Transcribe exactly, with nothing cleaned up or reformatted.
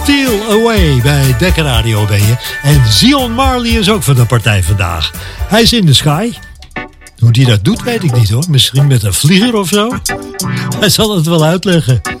Steal Away bij Dekker Radio ben je. En Zion Marley is ook van de partij vandaag. Hij is in de sky. Hoe die dat doet weet ik niet hoor. Misschien met een vlieger of zo. Hij zal het wel uitleggen.